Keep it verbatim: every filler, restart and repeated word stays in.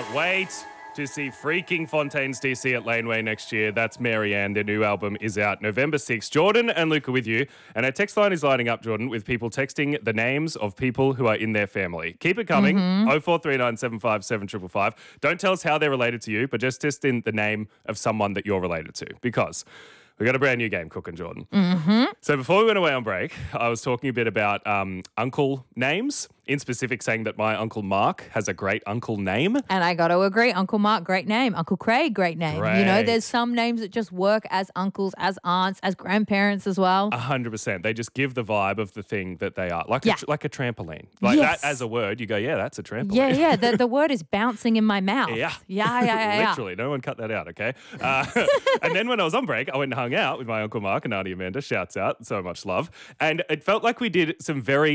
Can't wait to see freaking Fontaines D C at Laneway next year. That's Marianne. Their new album is out November sixth. Jordan and Luca with you. And our text line is lighting up, Jordan, with people texting the names of people who are in their family. Keep it coming. Mm-hmm. oh four three nine seven five seven five five five. Don't tell us how they're related to you, but just text in the name of someone that you're related to, because we got a brand new game cooking, Jordan. Mm-hmm. So before we went away on break, I was talking a bit about um, uncle names, in specific saying that my Uncle Mark has a great uncle name. And I got to agree, Uncle Mark, great name. Uncle Craig, great name. Great. You know, there's some names that just work as uncles, as aunts, as grandparents as well. A hundred percent. They just give the vibe of the thing that they are. Like, Yeah. a, tr- like a trampoline. Like Yes. that as a word, you go, yeah, that's a trampoline. Yeah, yeah. The, the word is bouncing in my mouth. Yeah. Yeah, yeah, yeah, yeah. Literally. No one cut that out, okay? Uh, and then when I was on break, I went and hung out with my Uncle Mark and Auntie Amanda. Shouts out. So much love. And it felt like we did some very